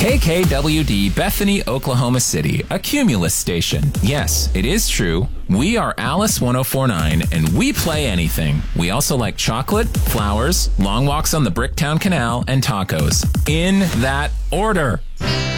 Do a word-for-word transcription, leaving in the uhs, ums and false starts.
K K W D Bethany, Oklahoma City, a Cumulus station. Yes, it is true. We are Alice ten forty-nine, and we play anything. We also like chocolate, flowers, long walks on the Bricktown Canal, and tacos. In that order.